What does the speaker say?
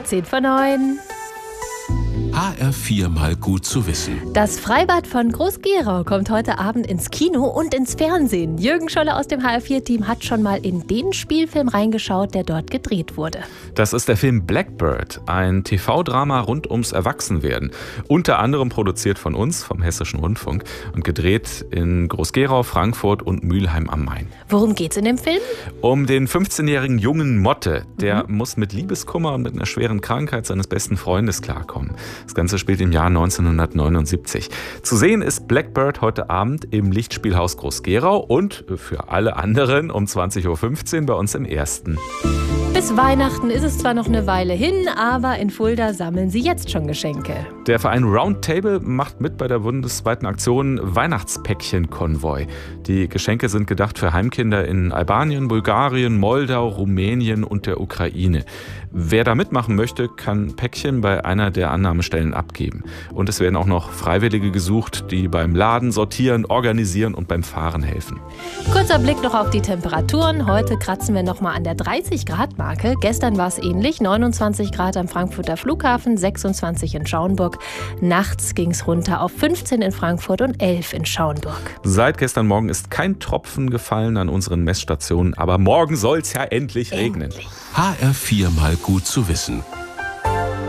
10 vor 9. HR4 mal gut zu wissen. Das Freibad von Groß-Gerau kommt heute Abend ins Kino und ins Fernsehen. Jürgen Scholle aus dem HR4-Team hat schon mal in den Spielfilm reingeschaut, der dort gedreht wurde. Das ist der Film Blackbird, ein TV-Drama rund ums Erwachsenwerden. Unter anderem produziert von uns, vom Hessischen Rundfunk, und gedreht in Groß-Gerau, Frankfurt und Mülheim am Main. Worum geht's in dem Film? Um den 15-jährigen Jungen Motte. Der muss mit Liebeskummer und mit einer schweren Krankheit seines besten Freundes klarkommen. Das Ganze spielt im Jahr 1979. Zu sehen ist Blackbird heute Abend im Lichtspielhaus Groß-Gerau und für alle anderen um 20.15 Uhr bei uns im Ersten. Bis Weihnachten ist es zwar noch eine Weile hin, aber in Fulda sammeln sie jetzt schon Geschenke. Der Verein Roundtable macht mit bei der bundesweiten Aktion Weihnachtspäckchen-Konvoi. Die Geschenke sind gedacht für Heimkinder in Albanien, Bulgarien, Moldau, Rumänien und der Ukraine. Wer da mitmachen möchte, kann Päckchen bei einer der Annahmestellen abgeben. Und es werden auch noch Freiwillige gesucht, die beim Laden, Sortieren, Organisieren und beim Fahren helfen. Kurzer Blick noch auf die Temperaturen. Heute kratzen wir noch mal an der 30-Grad-Marke. Gestern war es ähnlich. 29 Grad am Frankfurter Flughafen, 26 in Schauenburg. Nachts ging es runter auf 15 in Frankfurt und 11 in Schauenburg. Seit gestern Morgen ist kein Tropfen gefallen an unseren Messstationen. Aber morgen soll es ja endlich regnen. HR4 mal gut zu wissen.